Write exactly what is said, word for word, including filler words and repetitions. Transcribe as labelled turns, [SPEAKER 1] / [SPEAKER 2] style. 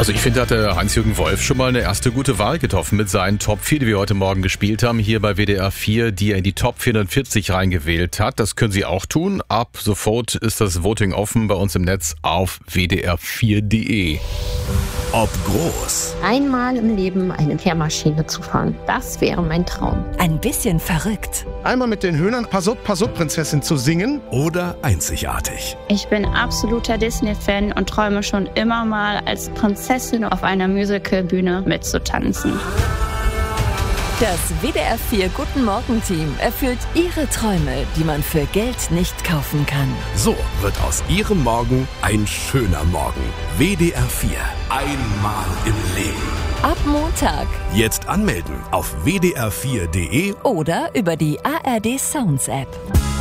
[SPEAKER 1] Also ich finde, da hat der Heinz-Jürgen Wolf schon mal eine erste gute Wahl getroffen mit seinen Top vier, die wir heute Morgen gespielt haben, hier bei W D R vier, die er in die Top vierundvierzig reingewählt hat. Das können Sie auch tun. Ab sofort ist das Voting offen bei uns im Netz auf w d r vier punkt d e.
[SPEAKER 2] Ob groß
[SPEAKER 3] Einmal im Leben eine Kehrmaschine zu fahren, das wäre mein Traum.
[SPEAKER 4] Ein bisschen verrückt.
[SPEAKER 5] Einmal mit den Höhnern Pass up, Pass up, Prinzessin zu singen.
[SPEAKER 2] oder einzigartig.
[SPEAKER 6] Ich bin absoluter Disney-Fan und träume schon immer mal, als Prinzessin auf einer Musicalbühne mitzutanzen.
[SPEAKER 4] Das W D R vier Guten Morgen-Team erfüllt Ihre Träume, die man für Geld nicht kaufen kann.
[SPEAKER 2] So wird aus Ihrem Morgen ein schöner Morgen. W D R vier. Einmal im Leben.
[SPEAKER 4] Ab Montag
[SPEAKER 2] Jetzt anmelden auf w d r vier punkt d e
[SPEAKER 4] oder über die A R D Sounds App.